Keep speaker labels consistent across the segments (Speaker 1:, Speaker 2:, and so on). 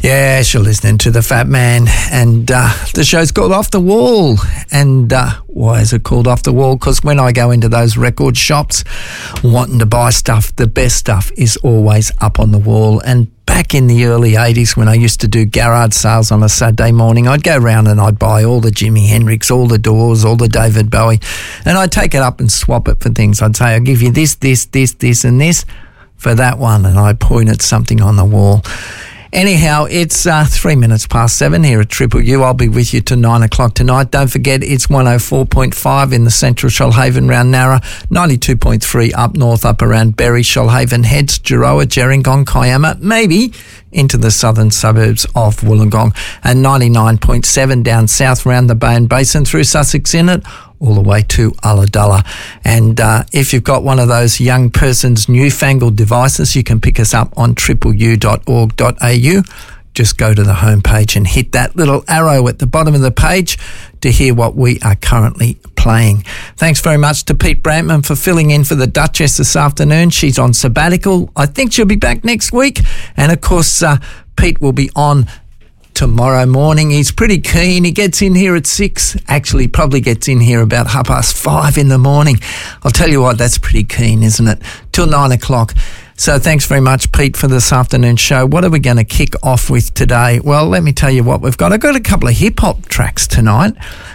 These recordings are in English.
Speaker 1: Yes, you're listening to The Fat Man, and the show's called Off the Wall. And why is it called Off the Wall? Because when I go into those record shops wanting to buy stuff, the best stuff is always up on the wall. And back in the early 80s when I used to do garage sales on a Saturday morning, I'd go round and I'd buy all the Jimi Hendrix, all the Doors, all the David Bowie, and I'd take it up and swap it for things. I'd say, I'll give you this, this, this, this and this for that one, and I'd point at something on the wall. Anyhow, it's 3 minutes past 7 here at Triple U. I'll be with you till 9 o'clock tonight. Don't forget, it's 104.5 in the central Shoalhaven round Narra, 92.3 up north, up around Berry, Shoalhaven Heads, Geroa, Gerringong, Kiama, maybe into the southern suburbs of Wollongong, and 99.7 down south round the Bay and Basin through Sussex Inlet, all the way to Ulladulla. And if you've got one of those young person's newfangled devices, you can pick us up on tripleu.org.au. Just go to the homepage and hit that little arrow at the bottom of the page to hear what we are currently playing. Thanks very much to Pete Brantman for filling in for the Duchess this afternoon. She's on sabbatical. I think she'll be back next week. And of course, Pete will be on tomorrow morning. He's pretty keen. He gets in here at 6. Actually, probably gets in here about 5:30 in the morning. I'll tell you what, that's pretty keen, isn't it? Till 9 o'clock. So thanks very much, Pete, for this afternoon's show. What are we going to kick off with today? Well, let me tell you what we've got. I've got a couple of hip-hop tracks tonight.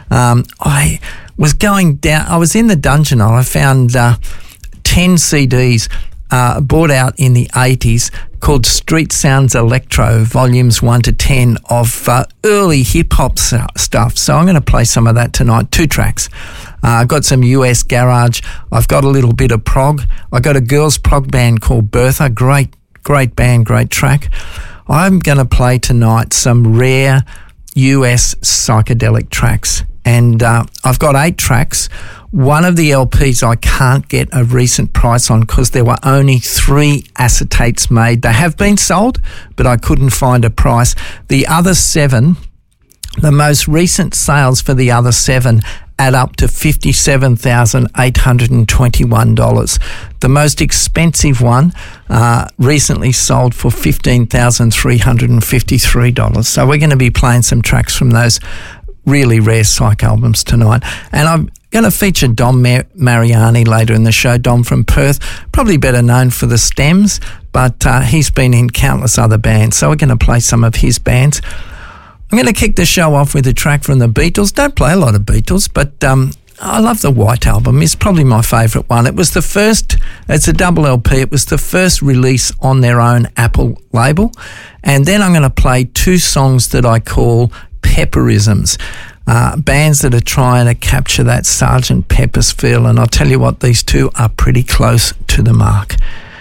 Speaker 1: I was going down, I was in the dungeon. I found 10 CDs bought out in the 80s called Street Sounds Electro, volumes 1 to 10 of early hip-hop stuff. So I'm going to play some of that tonight, 2 tracks. I've got some US garage. I've got a little bit of prog. I've got a girls prog band called Bertha. Great band, great track. I'm going to play tonight some rare US psychedelic tracks. And I've got 8 tracks. One of the LPs I can't get a recent price on because there were only 3 acetates made. They have been sold, but I couldn't find a price. The other 7, the most recent sales for the other 7 add up to $57,821. The most expensive one recently sold for $15,353. So we're going to be playing some tracks from those really rare psych albums tonight. And I'm going to feature Dom Mariani later in the show. Dom from Perth, probably better known for the Stems, but he's been in countless other bands. So we're going to play some of his bands. I'm going to kick the show off with a track from the Beatles. Don't play a lot of Beatles, but I love the White Album. It's probably my favourite one. It was the first, it's a double LP. It was the first release on their own Apple label. And then I'm going to play 2 songs that I call Pepperisms, bands that are trying to capture that Sgt. Pepper's feel. And I'll tell you what, these 2 are pretty close to the mark.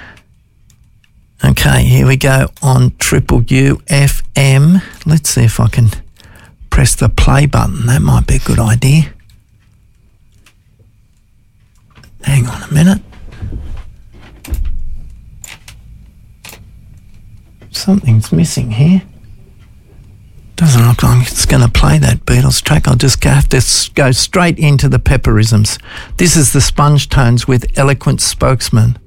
Speaker 1: Okay, here we go on Triple U FM. Let's see if I can press the play button. That might be a good idea. Hang on a minute. Something's missing here. Doesn't look like it's going to play that Beatles track. I'll just have to go straight into the Pepperisms. This is the Sponge Tones with Eloquent Spokesman.